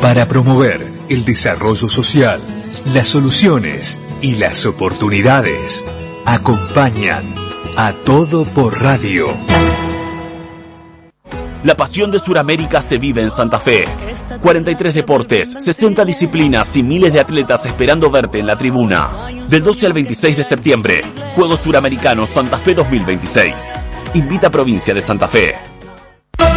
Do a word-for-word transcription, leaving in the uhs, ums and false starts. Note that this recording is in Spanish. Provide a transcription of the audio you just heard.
para promover el desarrollo social, las soluciones y las oportunidades. Acompañan a Todo por Radio. La pasión de Sudamérica se vive en Santa Fe. cuarenta y tres deportes, sesenta disciplinas y miles de atletas esperando verte en la tribuna. Del doce al veintiséis de septiembre, Juegos Suramericanos Santa Fe dos mil veintiséis. Invita a Provincia de Santa Fe.